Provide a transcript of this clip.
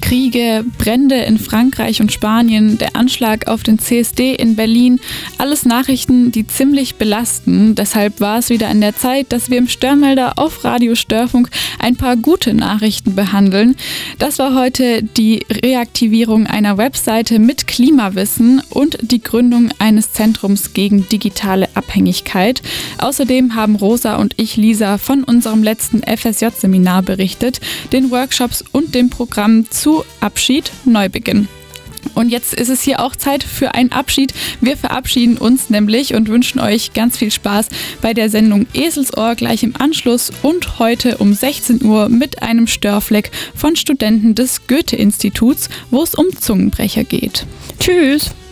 Kriege, Brände in Frankreich und Spanien, der Anschlag auf den CSD in Berlin, alles Nachrichten, die ziemlich belasten. Deshalb war es wieder an der Zeit, dass wir im Störmelder auf Radio Störfunk ein paar gute Nachrichten behandeln. Das war heute die Reaktivierung einer Webseite mit Klimawissen und die Gründung eines Zentrums gegen digitale Abhängigkeit. Außerdem haben Rosa und ich, Lisa, von unserem letzten FSJ-Seminar berichtet, den Workshops und dem Programm zu Abschied, Neubeginn. Und jetzt ist es hier auch Zeit für einen Abschied. Wir verabschieden uns nämlich und wünschen euch ganz viel Spaß bei der Sendung Eselsohr gleich im Anschluss und heute um 16 Uhr mit einem Störfleck von Studenten des Goethe-Instituts, wo es um Zungenbrecher geht. Tschüss!